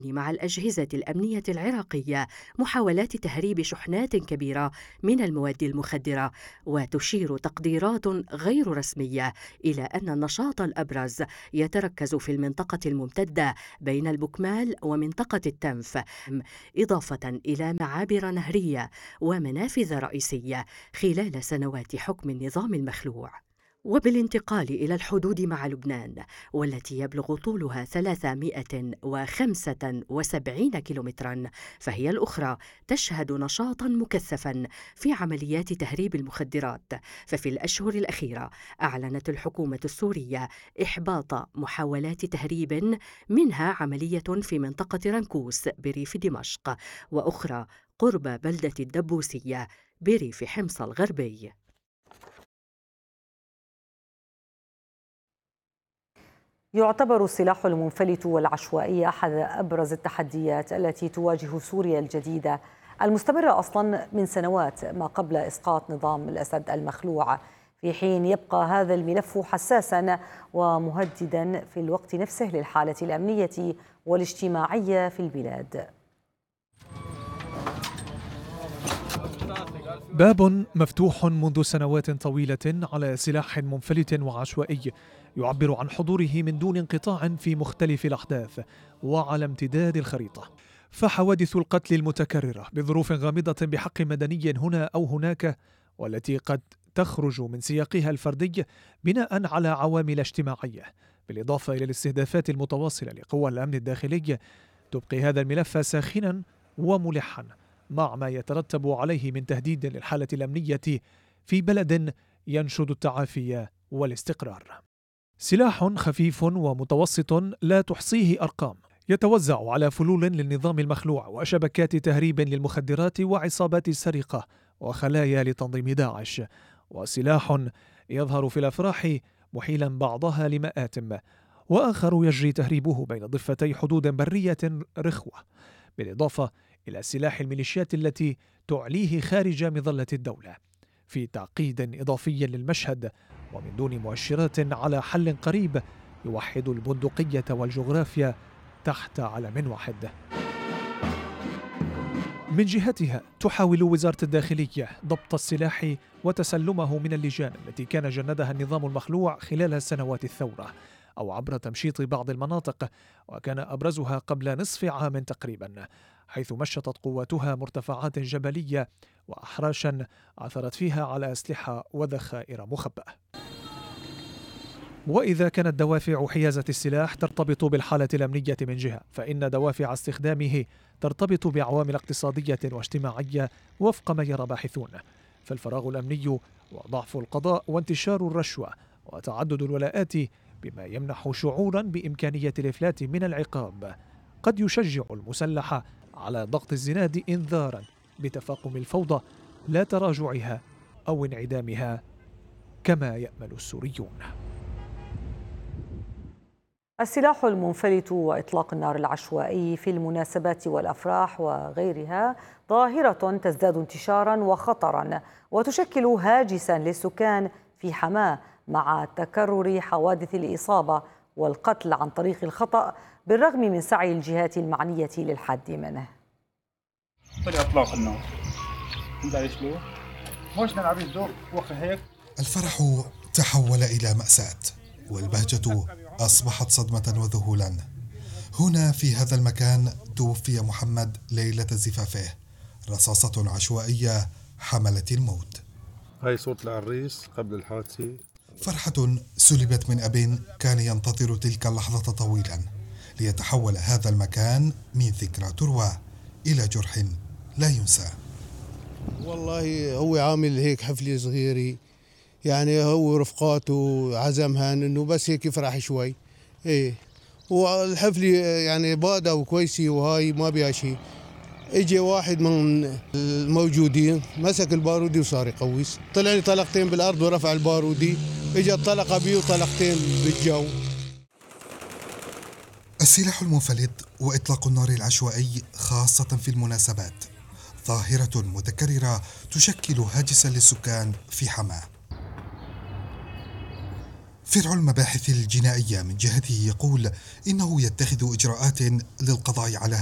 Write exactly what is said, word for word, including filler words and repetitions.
مع الأجهزة الأمنية العراقية محاولات تهريب شحنات كبيرة من المواد المخدرة، وتشير تقديرات غير رسمية إلى أن النشاط الأبرز يتركز في المنطقة الممتدة بين البكمال ومنطقة التنف، إضافة إلى معابر نهرية ومنافذ رئيسية خلال سنوات حكم النظام المخلوع. وبالانتقال إلى الحدود مع لبنان، والتي يبلغ طولها ثلاثمائة وخمسة وسبعين كيلومتراً، فهي الأخرى تشهد نشاطاً مكثفاً في عمليات تهريب المخدرات. ففي الأشهر الأخيرة أعلنت الحكومة السورية إحباط محاولات تهريب، منها عملية في منطقة رنكوس بريف دمشق، وأخرى قرب بلدة الدبوسية بريف حمص الغربي. يعتبر السلاح المنفلت والعشوائي أحد أبرز التحديات التي تواجه سوريا الجديدة، المستمرة أصلا من سنوات ما قبل إسقاط نظام الأسد المخلوع، في حين يبقى هذا الملف حساسا ومهددا في الوقت نفسه للحالة الأمنية والاجتماعية في البلاد. باب مفتوح منذ سنوات طويلة على سلاح منفلت وعشوائي يعبر عن حضوره من دون انقطاع في مختلف الأحداث وعلى امتداد الخريطة. فحوادث القتل المتكررة بظروف غامضة بحق مدني هنا أو هناك، والتي قد تخرج من سياقها الفردي بناء على عوامل اجتماعية، بالإضافة إلى الاستهدافات المتواصلة لقوى الأمن الداخلي، تبقي هذا الملف ساخنا وملحا، مع ما يترتب عليه من تهديد للحالة الأمنية في بلد ينشد التعافي والاستقرار. سلاح خفيف ومتوسط لا تحصيه أرقام، يتوزع على فلول للنظام المخلوع وشبكات تهريب للمخدرات وعصابات السرقة وخلايا لتنظيم داعش، وسلاح يظهر في الأفراح محيلا بعضها لمآتم، وآخر يجري تهريبه بين ضفتي حدود برية رخوة، بالإضافة إلى سلاح الميليشيات التي تعليه خارج مظلة الدولة، في تعقيد إضافي للمشهد ومن دون مؤشرات على حل قريب يوحد البندقية والجغرافيا تحت علم واحد. من جهتها تحاول وزارة الداخلية ضبط السلاح وتسلمه من اللجان التي كان جندها النظام المخلوع خلال سنوات الثورة، أو عبر تمشيط بعض المناطق، وكان أبرزها قبل نصف عام تقريبا، حيث مشطت قواتها مرتفعات جبلية وأحراشا عثرت فيها على أسلحة وذخائر مخبأة. وإذا كانت دوافع حيازة السلاح ترتبط بالحالة الأمنية من جهة، فإن دوافع استخدامه ترتبط بعوامل اقتصادية واجتماعية وفق ما يرى باحثون، فالفراغ الأمني وضعف القضاء وانتشار الرشوة وتعدد الولاءات بما يمنح شعورا بإمكانية الإفلات من العقاب قد يشجع المسلح على ضغط الزناد إنذارا بتفاقم الفوضى لا تراجعها أو انعدامها كما يأمل السوريون. السلاح المنفلت وإطلاق النار العشوائي في المناسبات والأفراح وغيرها ظاهرة تزداد انتشارا وخطرا، وتشكل هاجسا للسكان في حماة، مع تكرر حوادث الإصابة والقتل عن طريق الخطأ بالرغم من سعي الجهات المعنية للحد منه. إطلاق النار الفرح تحول إلى مأساة، والبهجة أصبحت صدمة وذهولا. هنا في هذا المكان توفي محمد ليلة زفافه، رصاصة عشوائية حملت الموت. هاي صوت العريس قبل الحادثة. فرحة سلبت من أب كان ينتظر تلك اللحظة طويلا، ليتحول هذا المكان من ذكرى تروى إلى جرح لا ينسى. والله هو عامل هيك حفلة صغيرة، يعني هو رفقاته عزمها انه بس هيك يفرح شوي، ايه، والحفلة يعني بادة وكويسة وهاي ما بيها شيء. اجى واحد من الموجودين مسك البارودي وصار يقوس، طلع لي طلقتين بالارض ورفع البارودي، اجى طلقة بيه وطلقتين بالجو. السلاح المنفلت وإطلاق النار العشوائي خاصة في المناسبات ظاهرة متكررة تشكل هاجسا للسكان في حماة. فرع المباحث الجنائية من جهته يقول إنه يتخذ إجراءات للقضاء على